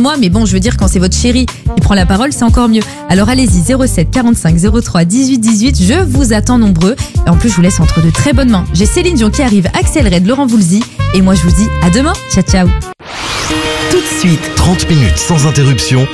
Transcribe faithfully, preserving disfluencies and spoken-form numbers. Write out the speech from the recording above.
de moi, mais bon, je veux dire, quand c'est votre chéri qui prend la parole, c'est encore mieux. Alors allez-y, zéro sept quarante-cinq zéro trois dix-huit dix-huit, je vous attends nombreux. Et en plus, je vous laisse entre de très bonnes mains. J'ai Céline Dion qui arrive, Axel Red, Laurent Voulzy. Et moi, je vous dis à demain. Ciao, ciao. Tout de suite, trente minutes sans interruption.